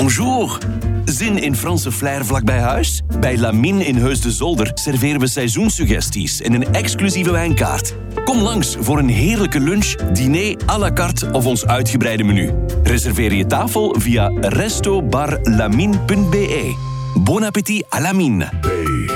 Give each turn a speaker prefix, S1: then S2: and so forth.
S1: Bonjour. Zin in Franse flair vlak bij huis? Bij Lamine in Heus de Zolder serveren we seizoenssuggesties en een exclusieve wijnkaart. Kom langs voor een heerlijke lunch, diner à la carte of ons uitgebreide menu. Reserveer je tafel via restobarlamine.be. Bon appétit à Lamine.